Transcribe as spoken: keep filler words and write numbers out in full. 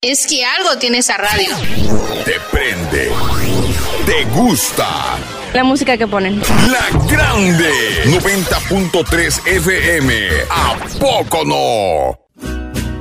Es que algo tiene esa radio. Te prende. Te gusta. La música que ponen. La Grande. noventa punto tres F M. ¿A poco no?